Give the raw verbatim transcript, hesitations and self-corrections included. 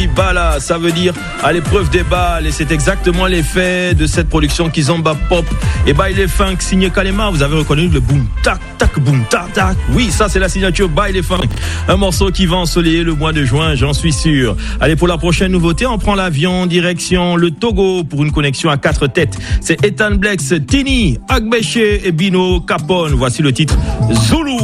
dit Bala, ça veut dire à l'épreuve des balles, et c'est exactement l'effet de cette production Kizomba Pop et Baile Funk signé Kalema. Vous avez reconnu le boom tac tac boom tac tac. Oui, ça c'est la signature Baile Funk, un morceau qui va ensoleiller le mois de juin, j'en suis sûr. Allez, pour la prochaine nouveauté, on prend l'avion direction le Togo pour une connexion à quatre têtes. C'est Ethan Blex, Tini, Agbeche et Bino Capone. Voici le titre Zulu.